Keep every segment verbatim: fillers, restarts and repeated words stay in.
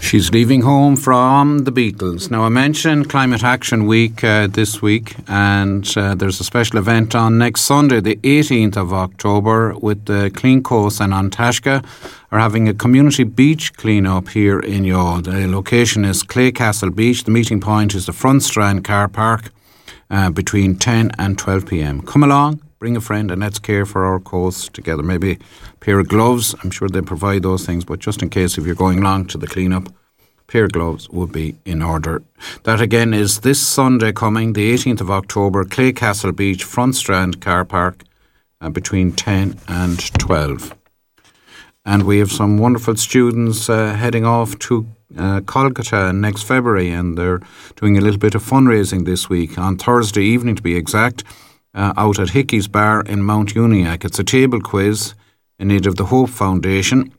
She's leaving home from the Beatles. Now, I mentioned Climate Action Week uh, this week, and uh, there's a special event on next Sunday, the eighteenth of October, with the Clean Coast and An Taisce are having a community beach clean-up here in Youghal. The location is Claycastle Beach. The meeting point is the Front Strand car park uh, between ten and twelve p.m. Come along, bring a friend, and let's care for our coast together. Maybe a pair of gloves. I'm sure they provide those things, but just in case if you're going along to the clean-up, pair of gloves would be in order. That again is this Sunday coming, the eighteenth of October, Claycastle Beach, Front Strand car park uh, between ten and twelve. And we have some wonderful students uh, heading off to uh, Kolkata next February, and they're doing a little bit of fundraising this week, on Thursday evening to be exact, uh, out at Hickey's Bar in Mount Uniacke. It's a table quiz in aid of the Hope Foundation,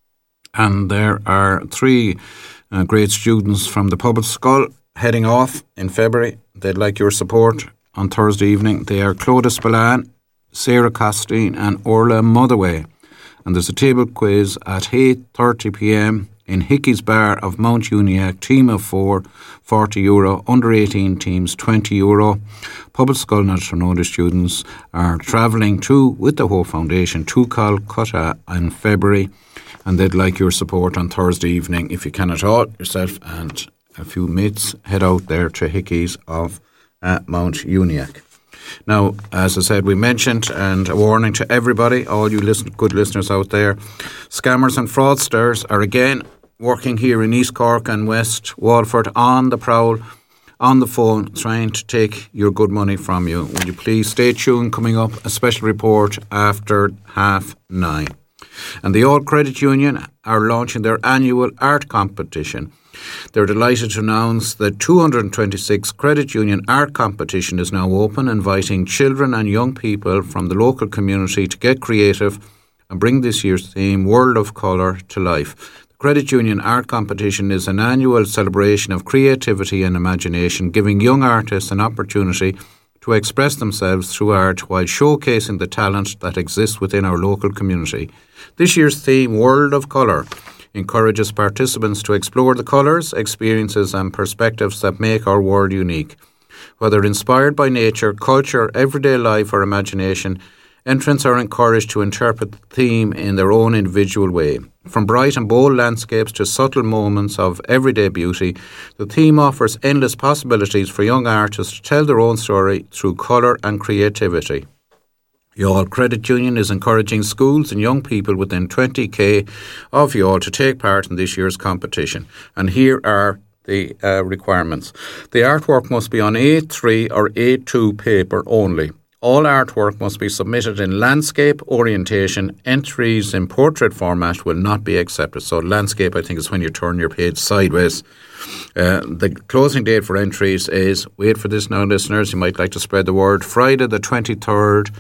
and there are three Uh, great students from the Public School heading off in February. They'd like your support on Thursday evening. They are Clodagh Spillane, Sarah Costine and Orla Motherway. And there's a table quiz at eight thirty p.m. in Hickey's Bar of Mount Uniacke. Team of four, forty euro. Under eighteen teams, twenty euro. Public School National students are travelling to, with the Hope Foundation, to Calcutta in February. And they'd like your support on Thursday evening. If you can at all, yourself and a few mates head out there to Hickey's of uh, Mount Uniacke. Now, as I said, we mentioned, and a warning to everybody, all you listen, good listeners out there, scammers and fraudsters are again working here in East Cork and West Walford on the prowl, on the phone, trying to take your good money from you. Will you please stay tuned? Coming up, a special report after half nine. And the Youghal Credit Union are launching their annual art competition. They're delighted to announce that two hundred twenty-six Credit Union art competition is now open, inviting children and young people from the local community to get creative and bring this year's theme, World of Colour, to life. The Credit Union art competition is an annual celebration of creativity and imagination, giving young artists an opportunity to express themselves through art while showcasing the talent that exists within our local community. This year's theme, World of Colour, encourages participants to explore the colours, experiences and perspectives that make our world unique. Whether inspired by nature, culture, everyday life or imagination, entrants are encouraged to interpret the theme in their own individual way. From bright and bold landscapes to subtle moments of everyday beauty, the theme offers endless possibilities for young artists to tell their own story through colour and creativity. Youghal Credit Union is encouraging schools and young people within twenty k of Youghal to take part in this year's competition. And here are the uh, requirements. The artwork must be on A three or A two paper only. All artwork must be submitted in landscape orientation. Entries in portrait format will not be accepted. So landscape, I think, is when you turn your page sideways. Uh, the closing date for entries is, wait for this now, listeners, you might like to spread the word, Friday the twenty-third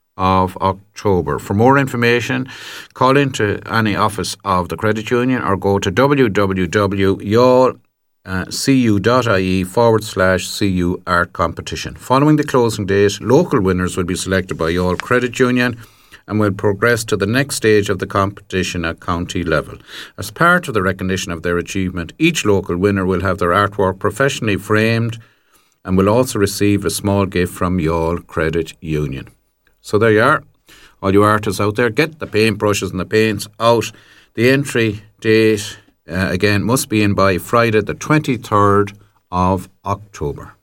of October. For more information, call into any office of the credit union or go to w w w dot youghal dot i e forward slash cu art competition. Following the closing date, local winners will be selected by Youghal Credit Union and will progress to the next stage of the competition at county level. As part of the recognition of their achievement, each local winner will have their artwork professionally framed and will also receive a small gift from Youghal Credit Union. So there you are. All you artists out there, get the paintbrushes and the paints out. The entry date, uh, again, must be in by Friday the twenty-third of October.